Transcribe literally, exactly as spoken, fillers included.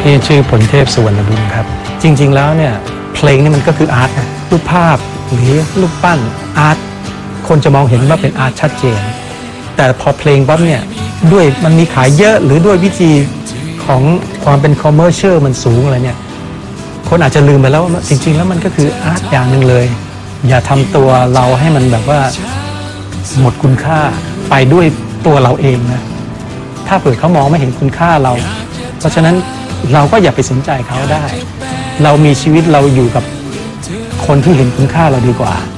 นี่ชื่อผลเทพสุวรรณบุญครับจริงๆแล้วเนี่ยเพลงนี่มันก็คืออาร์ตนะรูปภาพหรือรูปปั้นอาร์ตคนจะมองเห็นว่าเป็นอาร์ตชัดเจนแต่พอเพลงปั๊บเนี่ยด้วยมันมีขายเยอะหรือด้วยวิธีของความเป็นคอมเมอร์เชียลมันสูงอะไรเนี่ยคนอาจจะลืมไปแล้วว่าจริงๆแล้วมันก็คืออาร์ตอย่างหนึ่งเลยอย่าทำตัวเราให้มันแบบว่าหมดคุณค่าไปด้วยตัวเราเองนะถ้าเผื่อเขามองไม่เห็นคุณค่าเราเพราะฉะนั้นเราก็อย่าไปสนใจเขาได้เรามีชีวิตเราอยู่กับคนที่เห็นคุณค่าเราดีกว่า